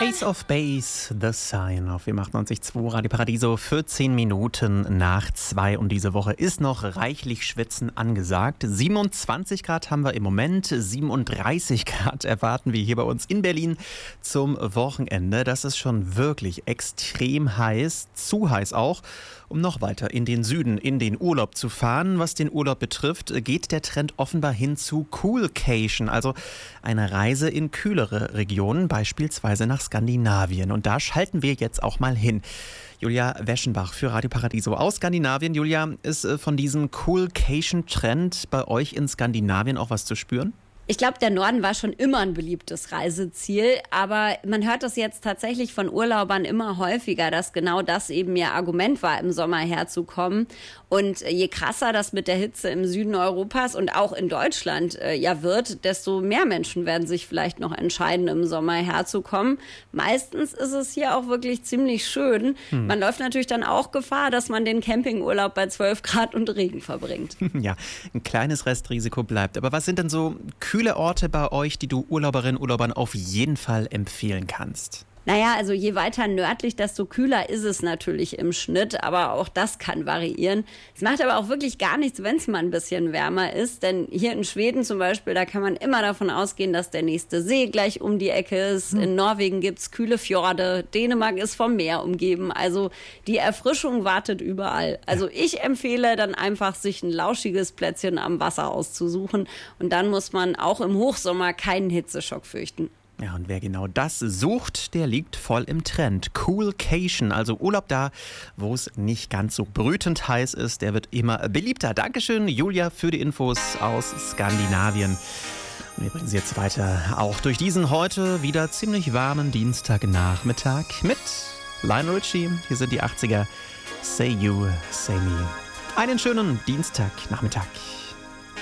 Ace of Base, The Sign auf WM 98.2 Radio Paradiso, 14 Minuten nach 2 und diese Woche ist noch reichlich Schwitzen angesagt. 27 Grad haben wir im Moment, 37 Grad erwarten wir hier bei uns in Berlin zum Wochenende. Das ist schon wirklich extrem heiß, zu heiß auch, um noch weiter in den Süden, in den Urlaub zu fahren. Was den Urlaub betrifft, geht der Trend offenbar hin zu Coolcation, also eine Reise in kühlere Regionen, beispielsweise nach Skandinavien. Und da schalten wir jetzt auch mal hin. Julia Weschenbach für Radio Paradiso aus Skandinavien. Julia, ist von diesem Coolcation-Trend bei euch in Skandinavien auch was zu spüren? Ich glaube, der Norden war schon immer ein beliebtes Reiseziel, aber man hört das jetzt tatsächlich von Urlaubern immer häufiger, dass genau das eben ihr Argument war, im Sommer herzukommen. Und je krasser das mit der Hitze im Süden Europas und auch in Deutschland wird, desto mehr Menschen werden sich vielleicht noch entscheiden, im Sommer herzukommen. Meistens ist es hier auch wirklich ziemlich schön. Man läuft natürlich dann auch Gefahr, dass man den Campingurlaub bei 12 Grad und Regen verbringt. Ja, ein kleines Restrisiko bleibt. Aber was sind denn so kühle Orte bei euch, die du Urlauberinnen und Urlaubern auf jeden Fall empfehlen kannst? Naja, also je weiter nördlich, desto kühler ist es natürlich im Schnitt, aber auch das kann variieren. Es macht aber auch wirklich gar nichts, wenn es mal ein bisschen wärmer ist, denn hier in Schweden zum Beispiel, da kann man immer davon ausgehen, dass der nächste See gleich um die Ecke ist. In Norwegen gibt's kühle Fjorde, Dänemark ist vom Meer umgeben, also die Erfrischung wartet überall. Also ich empfehle dann einfach, sich ein lauschiges Plätzchen am Wasser auszusuchen und dann muss man auch im Hochsommer keinen Hitzeschock fürchten. Ja, und wer genau das sucht, der liegt voll im Trend. Coolcation, also Urlaub da, wo es nicht ganz so brütend heiß ist, der wird immer beliebter. Dankeschön, Julia, für die Infos aus Skandinavien. Und wir bringen Sie jetzt weiter, auch durch diesen heute wieder ziemlich warmen Dienstagnachmittag mit Lionel Richie. Hier sind die 80er. Say You, Say Me. Einen schönen Dienstagnachmittag.